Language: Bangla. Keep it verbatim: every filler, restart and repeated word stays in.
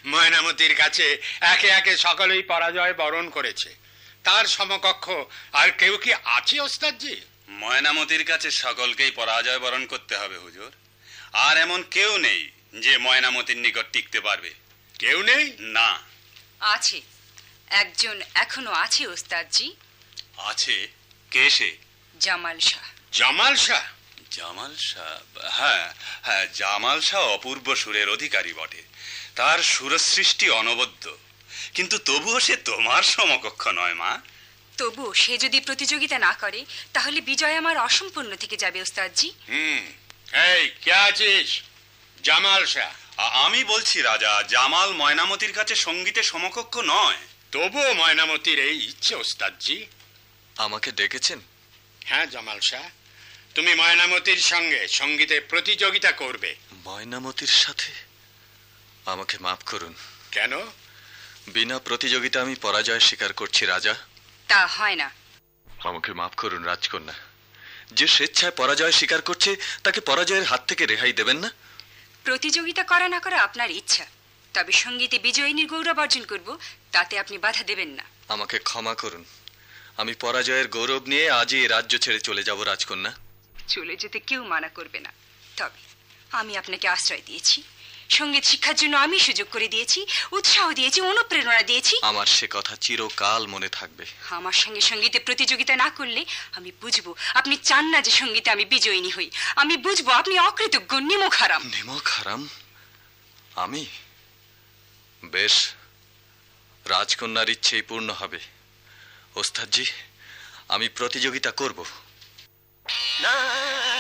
ময়নামতির কাছে একে একে সকলেই পরাজয় বরণ করেছে, তার সমকক্ষ আর কেউ কি আছে ওস্তাদজি? ময়নামতির কাছে সকলকেই পরাজয় বরণ করতে হবে হুজুর। আর এমন কেউ নেই যে ময়নামতির নিকট টিকতে পারবে। কেউ নেই? না। আছে, একজন এখনো আছে ওস্তাদজি। আছে? কে সে? জামাল শাহ। জামাল শাহ? জামাল শাহ? হ্যাঁ হ্যাঁ, জামাল শাহ অপূর্ব সুরের অধিকারী বটে। তার সুরসৃষ্টি অনবদ্য, কিন্তু তবুও সে তোমার সমকক্ষ নয় মা। তবুও সে যদি প্রতিযোগিতা না করে তাহলে বিজয় আমার অসম্পূর্ণ থেকে যাবে ওস্তাদজি। হুম, এই কে আছিস? জামাল শাহ? আমি বলছি রাজা, জামাল ময়নামতির কাছে সঙ্গীতের সমকক্ষ নয়। তবুও ময়নামতির এই ইচ্ছে ওস্তাদজি। আমাকে ডেকেছেন? হ্যাঁ জামাল শাহ, তুমি ময়নামতির সঙ্গে সঙ্গীতে প্রতিযোগিতা করবে। ময়নামতির সাথে? আমাকে মাফ করুন। কেন? বিনা প্রতিযোগিতা আমি পরাজয় স্বীকার করছি রাজা। তা হয় না। আমাকে মাফ করুন রাজকন্যা। যে স্বেচ্ছায় পরাজয় স্বীকার করছে তাকে পরাজয়ের হাত থেকে রেহাই দেবেন না? প্রতিযোগিতা করা না করা আপনার ইচ্ছা, তবে সঙ্গীতে বিজয়িনীর গৌরব অর্জন করব, তাতে আপনি বাধা দেবেন না। আমাকে ক্ষমা করুন, আমি পরাজয়ের গৌরব নিয়ে আজই এই রাজ্য ছেড়ে চলে যাব রাজকন্যা। চলে যেতে কেউ মানা করবে না, তবে আমি আপনাকে আশ্রয় দিয়েছি, সঙ্গীত শিক্ষার জন্য আমি সুযোগ করে দিয়েছি, উৎসাহ দিয়েছি, অনুপ্রেরণা দিয়েছি। আমার সে কথা চিরকাল মনে থাকবে। আমার সঙ্গে সঙ্গীতে প্রতিযোগিতা না করলে আমি বুঝবো আপনি চান না যে সঙ্গীতে আমি বিজয়িনী হই। আমি বুঝবো আপনি অকৃতজ্ঞ, নিমক হারাম। নিমক হারাম? আমি? বেশ, রাজকন্যার ইচ্ছেই পূর্ণ হবে। ওস্তাদজি, আমি প্রতিযোগিতা করব। না